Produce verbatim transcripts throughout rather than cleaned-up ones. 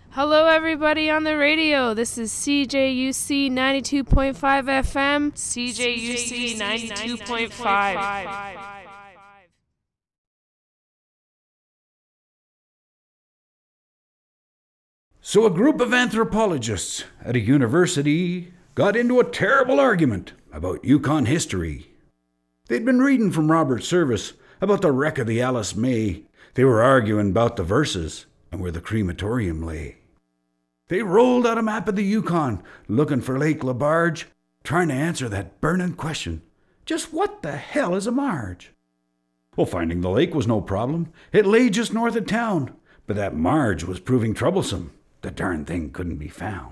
Hello, everybody on the radio. This is C J U C ninety-two point five F M. C J U C ninety-two point five. So a group of anthropologists at a university got into a terrible argument about Yukon history. They'd been reading from Robert Service about the wreck of the Alice May. They were arguing about the verses and where the crematorium lay. They rolled out a map of the Yukon, looking for Lake Labarge, trying to answer that burning question, just what the hell is a marge? Well, finding the lake was no problem. It lay just north of town, but that marge was proving troublesome. The darn thing couldn't be found.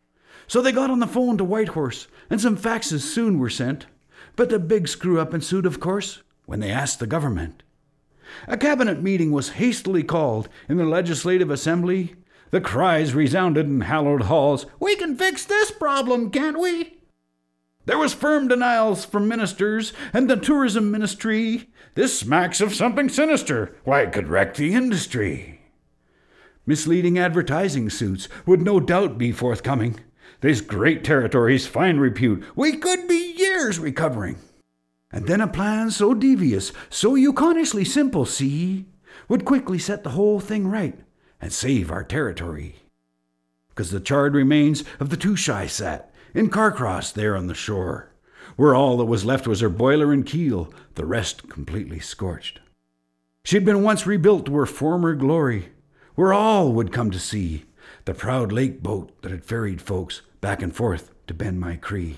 So they got on the phone to Whitehorse, and some faxes soon were sent. But the big screw-up ensued, of course, when they asked the government. A cabinet meeting was hastily called in the Legislative Assembly. The cries resounded in hallowed halls, "We can fix this problem, can't we?" There was firm denials from ministers and the tourism ministry. This smacks of something sinister. Why, it could wreck the industry. Misleading advertising suits would no doubt be forthcoming. This great territory's fine repute, we could be years recovering. And then a plan so devious, so Yukonishly simple, see, would quickly set the whole thing right and save our territory. Because the charred remains of the Touchai sat in Carcross there on the shore, where all that was left was her boiler and keel, the rest completely scorched. She'd been once rebuilt to her former glory, where all would come to see the proud lake boat that had ferried folks back and forth to Ben My Cree.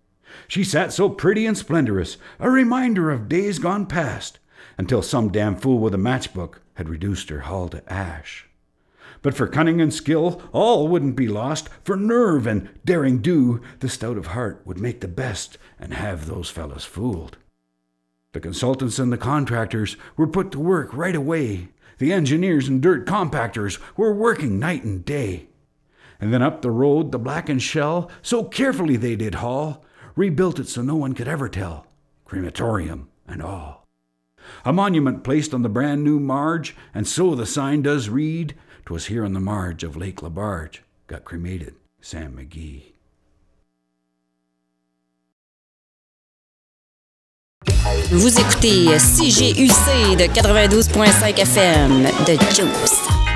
She sat so pretty and splendorous, a reminder of days gone past, until some damn fool with a matchbook had reduced her hull to ash. But for cunning and skill, all wouldn't be lost. For nerve and daring do, the stout of heart would make the best and have those fellows fooled. The consultants and the contractors were put to work right away. The engineers and dirt compactors were working night and day. And then up the road the blackened shell, so carefully they did haul, rebuilt it so no one could ever tell, crematorium and all. A monument placed on the brand new marge, and so the sign does read, "'Twas here on the marge of Lake Labarge got cremated Sam McGee." Vous écoutez C G U C de quatre-vingt-douze point cinq F M de Juice.